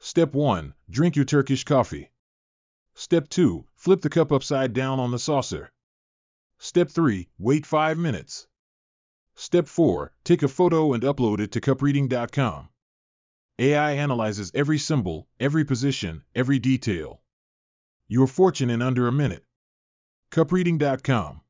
Step 1. Drink your Turkish coffee. Step 2. Flip the cup upside down on the saucer. Step 3. Wait 5 minutes. Step 4. Take a photo and upload it to cupreading.com. AI analyzes every symbol, every position, every detail. Your fortune in under a minute. cupreading.com